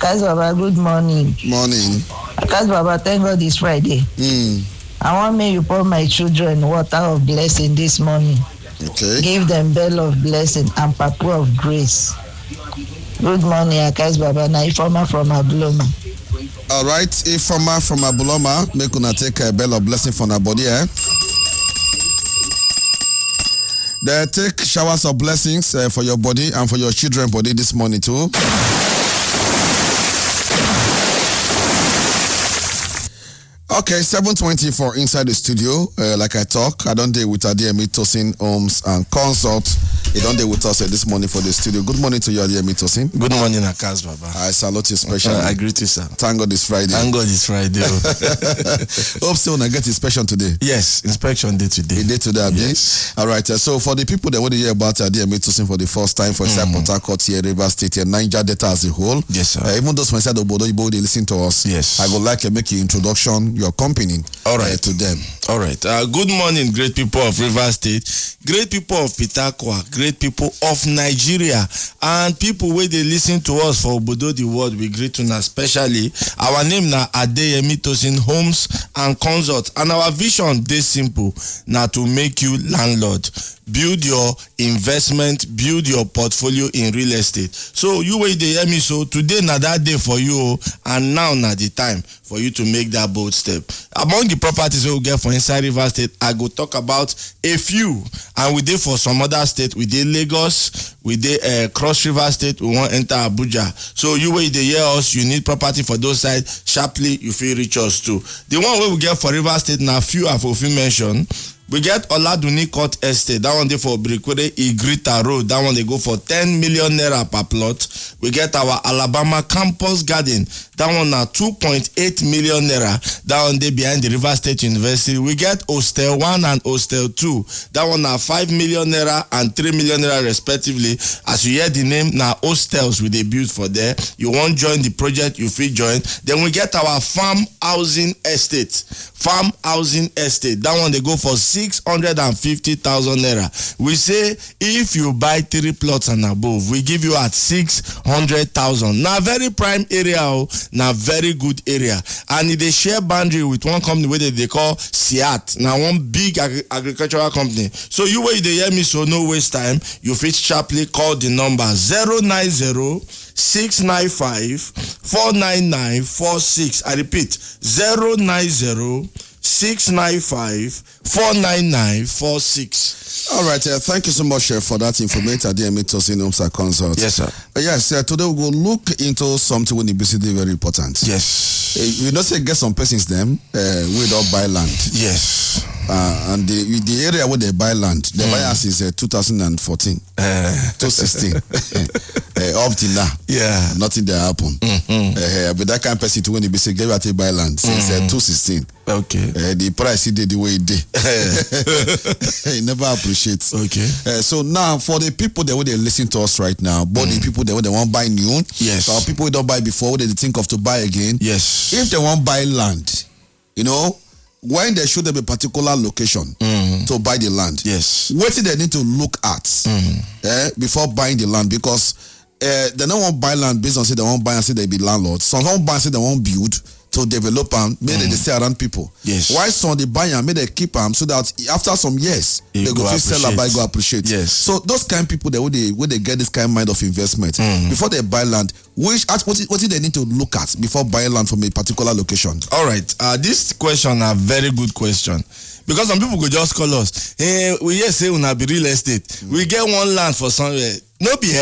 Akas Baba, good morning. Morning. Akas Baba, thank God it's Friday. I want me you pour my children water of blessing this morning. Okay. Give them bell of blessing and papu of grace. Good morning, Akas Baba. Na Ifoma from Abuloma. All right, Ifoma from Abuloma. Make una take a bell of blessing from our body, eh? They take showers of blessings for your body and for your children's body this morning too. Okay, 7:24 inside the studio. Like I talk, I don't deal with Adeyemi Tosin Homes and Consult. He don't deal with us this morning for the studio. Good morning to you, Adeyemi Tosin. Good morning, Akas Baba. I salute you special. I greet you, sir. Thank God it's Friday. Thank God it's Friday. Hope so when I get inspection today. Yes, inspection day today. The day today, Abi? Yes. All right. So for the people that want to hear about Adeyemi Tosin for the first time for inside Port Harcourt here, Rivers State here, Niger Delta as a whole. Yes, sir. Even those from inside Obodo Ibo, they listen to us. Yes. I would like to make your introduction, your company. All right. To them. All right. Good morning, great people of Rivers State, great people of Pitakwa, great people of Nigeria, and people where they listen to us for Obodo the world. We greet you now, especially our name now Adeyemi Tosin Homes and Consult, and our vision this simple now to make you landlord. Build your investment, build your portfolio in real estate. So you wait the hear me, so today na that day for you, and now na the time for you to make that bold step. Among the properties we will get for inside River State, I go talk about a few, and we did for some other state. We did Lagos, we did Cross River State, we want enter Abuja. So you wait the hear us, you need property for those sides, sharply you feel reach us too. The one we will get for River State now few have mentioned. We get Oladuni Court Estate, that one they for Brikwere Igrita Road, that one they go for 10 million naira per plot. We get our Alabama Campus Garden, that one now 2.8 million naira, that one they behind the River State University. We get Hostel 1 and Hostel 2, that one now 5 million naira and 3 million naira respectively. As you hear the name, now hostels with a build for there. You want join the project, you feel join. Then we get our Farm Housing Estate. Farm Housing Estate, that one they go for 650,000 naira. We say if you buy 3 plots and above, we give you at 600,000. Now very prime area, now very good area, and they share boundary with one company where they call SIAT. Now one big agricultural company. So you wait they hear me, so no waste time. You fit sharply call the number 090-695-49946. I repeat 090-695-49946. All right, thank you so much for that information, Adeyemi Tosin Homes and Consult. Yes, sir. Yes, today we will look into something when it's very important. Yes. You know, say get some persons them we don't buy land. Yes. And the area where they buy land, the buyers is 2014, 2016, up till now. Yeah. Nothing there happen. But that kind of person to when they say give out buy land since 2016. Okay. The price he did the way he did. He never appreciates. Okay. So now for the people that they listen to us right now, but the people that they want buy new, yes. So people who don't buy before, they think of to buy again. Yes. If they want buy land, you know, when they should have a particular location to buy the land, yes, what do they need to look at before buying the land? Because they don't want buy land based on say they want buy and say they be landlords. Some don't buy and say they want build to develop them, maybe they stay around people. Yes. Why some they buy and maybe they keep them so that after some years they go sell and buy, go appreciate. Yes. So those kind of people they get this kind of mind of investment before they buy land. What do they need to look at before buying land from a particular location? All right. This question a very good question. Because some people go just call us. Hey, we hear say una be real estate. We get one land for somewhere. No be